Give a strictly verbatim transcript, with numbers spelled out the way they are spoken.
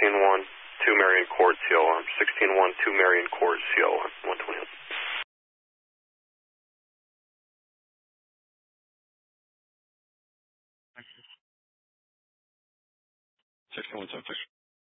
sixteen one, two Marion Court, C L R. sixteen one, two Marion Court, C L R, one twenty. sixteen one seven six.